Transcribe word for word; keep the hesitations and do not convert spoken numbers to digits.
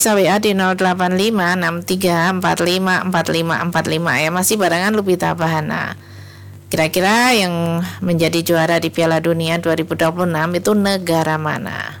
W A di nol delapan lima enam tiga empat lima empat lima empat lima ya, masih barengan Lupita Bahana. Kira-kira yang menjadi juara di Piala Dunia dua ribu dua puluh enam itu negara mana?